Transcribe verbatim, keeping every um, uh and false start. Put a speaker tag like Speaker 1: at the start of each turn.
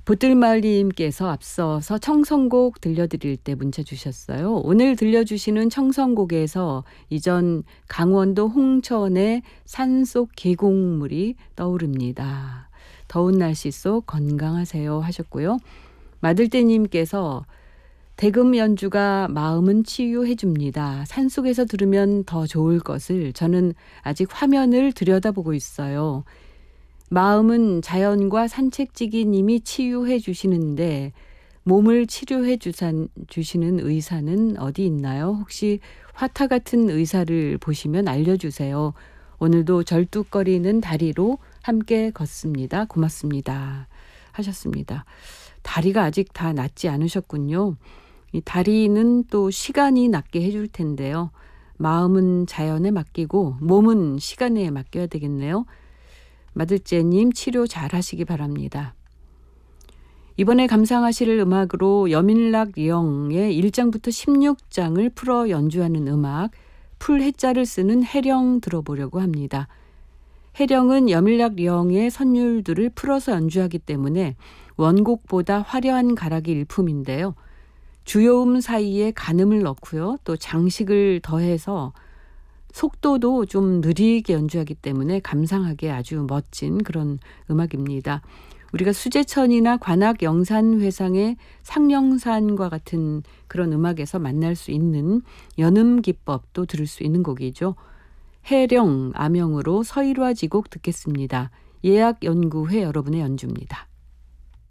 Speaker 1: 보뜰마을님께서 앞서서 청성곡 들려드릴 때 문자 주셨어요. 오늘 들려주시는 청성곡에서 이전 강원도 홍천의 산속 계곡물이 떠오릅니다. 더운 날씨 속 건강하세요 하셨고요. 마들떼님께서 대금 연주가 마음은 치유해 줍니다. 산속에서 들으면 더 좋을 것을 저는 아직 화면을 들여다보고 있어요. 마음은 자연과 산책지기님이 치유해 주시는데 몸을 치료해 주산, 주시는 의사는 어디 있나요? 혹시 화타 같은 의사를 보시면 알려주세요. 오늘도 절뚝거리는 다리로 함께 걷습니다. 고맙습니다. 하셨습니다. 다리가 아직 다 낫지 않으셨군요. 이 다리는 또 시간이 낫게 해줄 텐데요. 마음은 자연에 맡기고 몸은 시간에 맡겨야 되겠네요. 마들째님 치료 잘 하시기 바랍니다. 이번에 감상하실 음악으로 여민락 리영의 일 장부터 십육 장을 풀어 연주하는 음악 풀해자를 쓰는 해령 들어보려고 합니다. 해령은 여민락 리영의 선율들을 풀어서 연주하기 때문에 원곡보다 화려한 가락이 일품인데요. 주요음 사이에 간음을 넣고요. 또 장식을 더해서 속도도 좀 느리게 연주하기 때문에 감상하기에 아주 멋진 그런 음악입니다. 우리가 수제천이나 관악 영산회상의 상령산과 같은 그런 음악에서 만날 수 있는 연음 기법도 들을 수 있는 곡이죠. 해령, 암영으로 서일화 지곡 듣겠습니다. 예약연구회 여러분의 연주입니다.